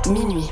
Minuit.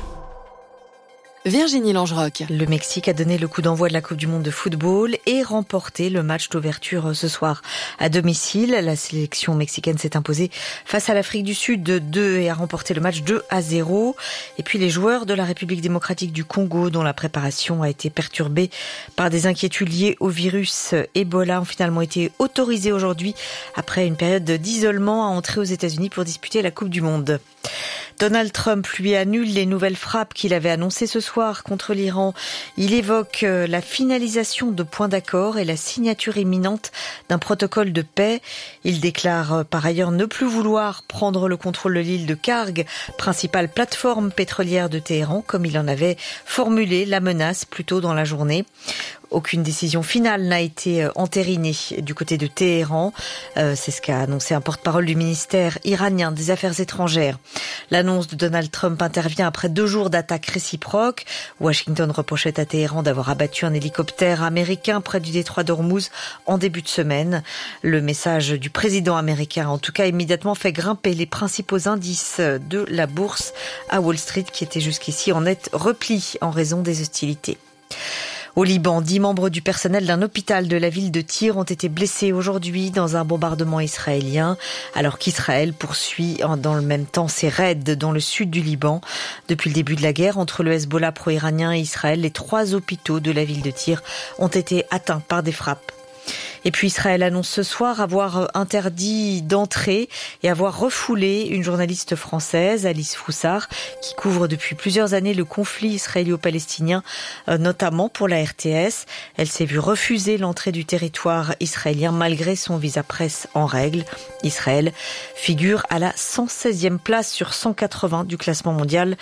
Virginie Langeroc. Le Mexique a donné le coup d'envoi de la Coupe du Monde de football et remporté le match d'ouverture ce soir à domicile. La sélection mexicaine s'est imposée face à l'Afrique du Sud de 2 et a remporté le match 2-0. Et puis les joueurs de la République démocratique du Congo, dont la préparation a été perturbée par des inquiétudes liées au virus Ebola, ont finalement été autorisés aujourd'hui, après une période d'isolement, à entrer aux États-Unis pour disputer la Coupe du Monde. Donald Trump lui annule les nouvelles frappes qu'il avait annoncées ce soir contre l'Iran. Il évoque la finalisation de points d'accord et la signature imminente d'un protocole de paix. Il déclare par ailleurs ne plus vouloir prendre le contrôle de l'île de Karg, principale plateforme pétrolière de Téhéran, comme il en avait formulé la menace plus tôt dans la journée. Aucune décision finale n'a été entérinée du côté de Téhéran. C'est ce qu'a annoncé un porte-parole du ministère iranien des Affaires étrangères. L'annonce de Donald Trump intervient après 2 jours d'attaques réciproques. Washington reprochait à Téhéran d'avoir abattu un hélicoptère américain près du détroit d'Ormuz en début de semaine. Le message du président américain a en tout cas immédiatement fait grimper les principaux indices de la bourse à Wall Street, qui était jusqu'ici en net repli en raison des hostilités. Au Liban, 10 membres du personnel d'un hôpital de la ville de Tyr ont été blessés aujourd'hui dans un bombardement israélien, alors qu'Israël poursuit dans le même temps ses raids dans le sud du Liban. Depuis le début de la guerre entre le Hezbollah pro-iranien et Israël, les 3 hôpitaux de la ville de Tyr ont été atteints par des frappes. Et puis Israël annonce ce soir avoir interdit d'entrer et avoir refoulé une journaliste française, Alice Froussard, qui couvre depuis plusieurs années le conflit israélo-palestinien, notamment pour la RTS. Elle s'est vue refuser l'entrée du territoire israélien malgré son visa presse en règle. Israël figure à la 116e place sur 180 du classement mondial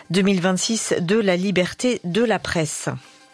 2026 de la liberté de la presse.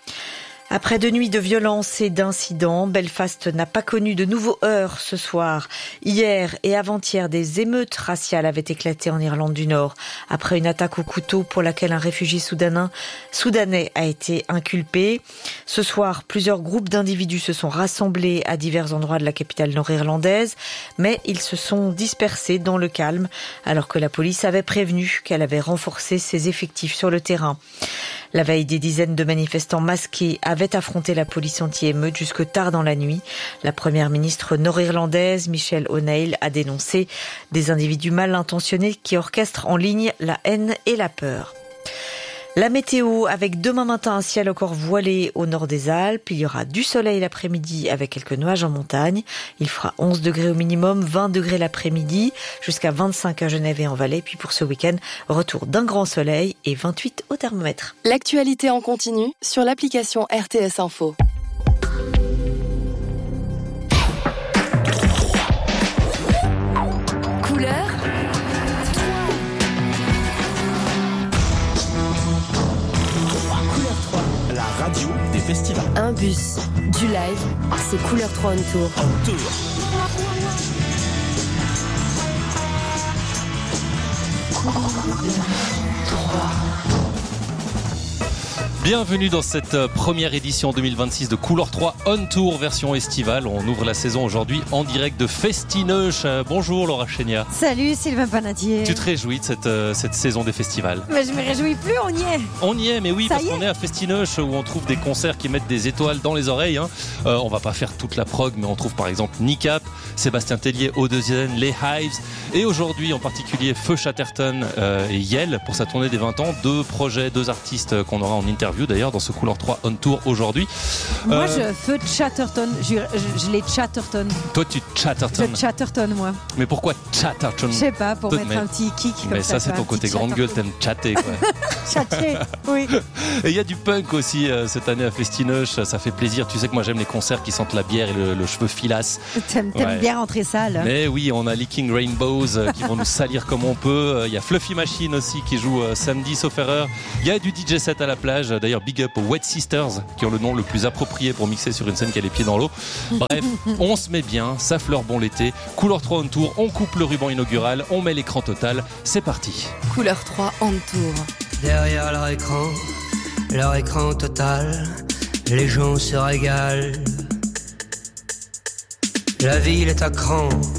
Après 2 nuits de violence et d'incidents, Belfast n'a pas connu de nouveaux heurts ce soir. Hier et avant-hier, des émeutes raciales avaient éclaté en Irlande du Nord après une attaque au couteau pour laquelle un réfugié soudanais a été inculpé. Ce soir, plusieurs groupes d'individus se sont rassemblés à divers endroits de la capitale nord-irlandaise, mais ils se sont dispersés dans le calme alors que la police avait prévenu qu'elle avait renforcé ses effectifs sur le terrain. La veille, des dizaines de manifestants masqués avaient affronté la police anti-émeute jusque tard dans la nuit. La première ministre nord-irlandaise, Michelle O'Neill, a dénoncé des individus mal intentionnés qui orchestrent en ligne la haine et la peur. La météo, avec demain matin un ciel encore voilé au nord des Alpes. Il y aura du soleil l'après-midi avec quelques nuages en montagne. Il fera 11 degrés au minimum, 20 degrés l'après-midi, jusqu'à 25 à Genève et en Valais. Puis pour ce week-end, retour d'un grand soleil et 28 au thermomètre. L'actualité en continu sur l'application RTS Info. Couleur. Radio des festivals. Un bus, du live, c'est Couleur 3 on Tour. On Tour. Bienvenue dans cette première édition 2026 de Couleur 3 On Tour version estivale. On ouvre la saison aujourd'hui en direct de Festineuch. Bonjour Laura Chénia. Salut Sylvain Panatier. Tu te réjouis de cette saison des festivals? Mais je me réjouis plus, on y est. On y est, mais oui, Ça parce qu'on est à Festineuch où on trouve des concerts qui mettent des étoiles dans les oreilles. On va pas faire toute la prog, mais on trouve par exemple Nicap, Sébastien Tellier, Odezienne, les Hives et aujourd'hui en particulier Feu Chatterton et Yel pour sa tournée des 20 ans. 2 projets, 2 artistes qu'on aura en interview d'ailleurs dans ce Couleur 3 On Tour aujourd'hui. Moi je feu Chatterton, je l'ai Chatterton. Toi tu Chatterton. Je Chatterton moi. Mais pourquoi Chatterton? Je sais pas, pour mettre un petit kick comme ça. Mais ça c'est ton côté grande gueule, t'aimes chatter quoi. Chatter, oui. Et il y a du punk aussi cette année à Festineuch, ça fait plaisir. Tu sais que moi j'aime les concerts qui sentent la bière et le cheveu filasse. T'aimes bien rentrer sale. Mais oui, on a Leaking Rainbows qui vont nous salir comme on peut. Il y a Fluffy Machine aussi qui joue samedi sauf erreur. Il y a du DJ set à la plage. D'ailleurs, big up aux Wet Sisters qui ont le nom le plus approprié pour mixer sur une scène qui a les pieds dans l'eau. Bref, on se met bien, ça fleure bon l'été. Couleur 3 On Tour, on coupe le ruban inaugural, on met l'écran total. C'est parti. Couleur 3 On Tour. Derrière leur écran total, les gens se régalent. La ville est à cran,